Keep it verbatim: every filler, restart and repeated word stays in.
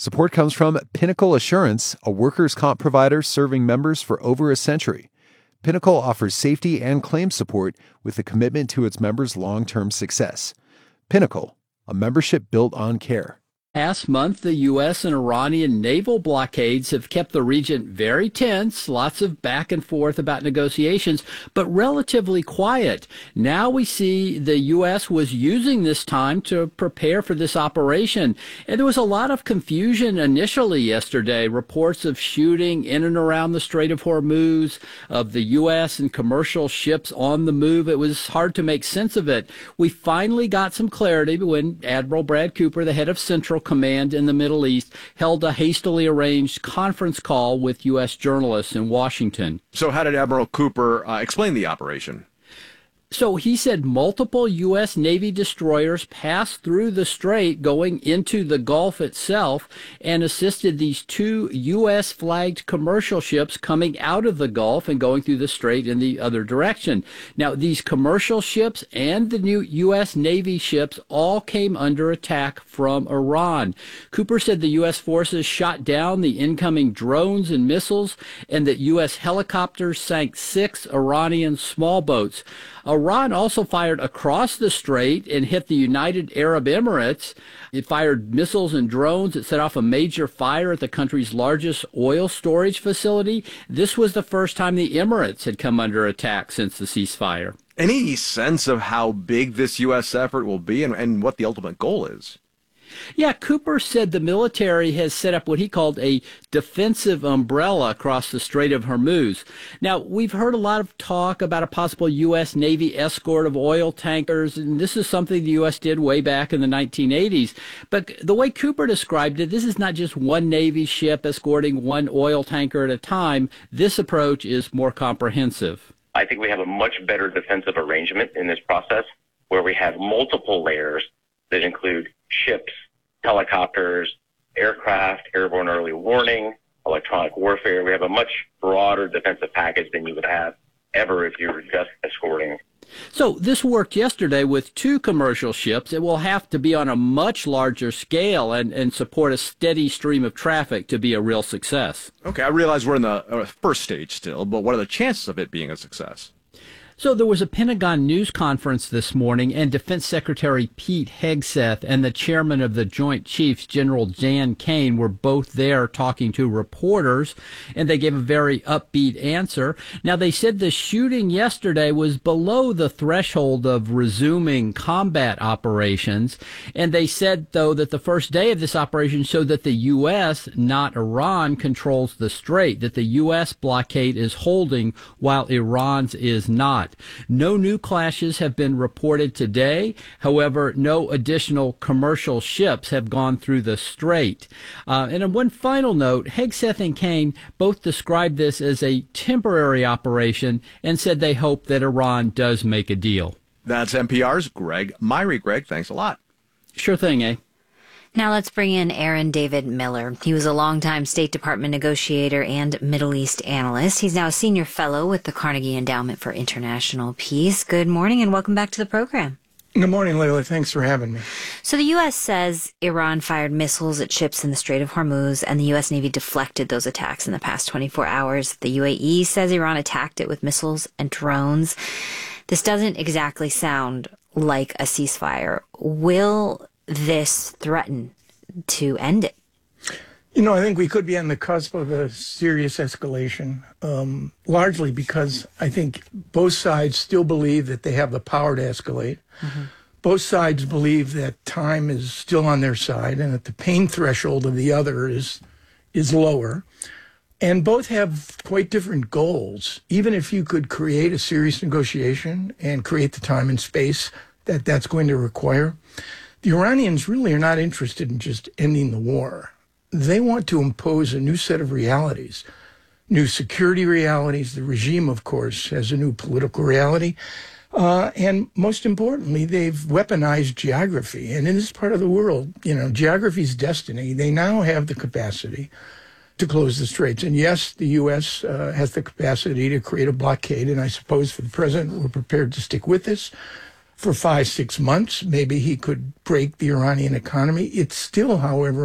Support comes from Pinnacle Assurance, a workers' comp provider serving members for over a century. Pinnacle offers safety and claim support with a commitment to its members' long-term success. Pinnacle, a membership built on care. Last month, the U S and Iranian naval blockades have kept the region very tense, lots of back and forth about negotiations, but relatively quiet. Now we see the U S was using this time to prepare for this operation. And there was a lot of confusion initially yesterday, reports of shooting in and around the Strait of Hormuz, of the U S and commercial ships on the move. It was hard to make sense of it. We finally got some clarity when Admiral Brad Cooper, the head of Central Command in the Middle East, held a hastily arranged conference call with U S journalists in Washington. So how did Admiral Cooper uh, explain the operation? So he said multiple U S Navy destroyers passed through the strait going into the Gulf itself and assisted these two U S flagged commercial ships coming out of the Gulf and going through the strait in the other direction. Now, these commercial ships and the new U S Navy ships all came under attack from Iran. Cooper said the U S forces shot down the incoming drones and missiles and that U S helicopters sank six Iranian small boats. Iran also fired across the strait and hit the United Arab Emirates. It fired missiles and drones. It set off a major fire at the country's largest oil storage facility. This was the first time the Emirates had come under attack since the ceasefire. Any sense of how big this U S effort will be and, and what the ultimate goal is? Yeah, Cooper said the military has set up what he called a defensive umbrella across the Strait of Hormuz. Now, we've heard a lot of talk about a possible U S Navy escort of oil tankers, and this is something the U S did way back in the nineteen eighties. But the way Cooper described it, this is not just one Navy ship escorting one oil tanker at a time. This approach is more comprehensive. I think we have a much better defensive arrangement in this process where we have multiple layers that include ships, helicopters, aircraft, airborne early warning, electronic warfare. We have a much broader defensive package than you would have ever if you were just escorting. So this worked yesterday with two commercial ships. It will have to be on a much larger scale and, and support a steady stream of traffic to be a real success. Okay, I realize we're in the uh, first stage still, but what are the chances of it being a success? So there was a Pentagon news conference this morning, and Defense Secretary Pete Hegseth and the chairman of the Joint Chiefs, General Jan Kane, were both there talking to reporters, and they gave a very upbeat answer. Now, they said the shooting yesterday was below the threshold of resuming combat operations, and they said, though, that the first day of this operation showed that the U S, not Iran, controls the strait, that the U S blockade is holding while Iran's is not. No new clashes have been reported today. However, no additional commercial ships have gone through the strait. Uh, and on one final note, Hegseth and Kane both described this as a temporary operation and said they hope that Iran does make a deal. That's N P R's Greg Myrie. Greg, thanks a lot. Sure thing, eh? Now let's bring in Aaron David Miller. He was a longtime State Department negotiator and Middle East analyst. He's now a senior fellow with the Carnegie Endowment for International Peace. Good morning and welcome back to the program. Good morning, Layla. Thanks for having me. So the U S says Iran fired missiles at ships in the Strait of Hormuz, and the U S Navy deflected those attacks in the past twenty-four hours. The U A E says Iran attacked it with missiles and drones. This doesn't exactly sound like a ceasefire. Will this threaten to end it? You know, I think we could be on the cusp of a serious escalation, um, largely because I think both sides still believe that they have the power to escalate. Mm-hmm. Both sides believe that time is still on their side and that the pain threshold of the other is is lower. And both have quite different goals. Even if you could create a serious negotiation and create the time and space that that's going to require, the Iranians really are not interested in just ending the war. They want to impose a new set of realities, new security realities. The regime, of course, has a new political reality. Uh, and most importantly, they've weaponized geography. And in this part of the world, you know, geography's destiny. They now have the capacity to close the straits. And yes, the U S uh, has the capacity to create a blockade. And I suppose for the president, we're prepared to stick with this for five, six months. Maybe he could break the Iranian economy. It's still, however,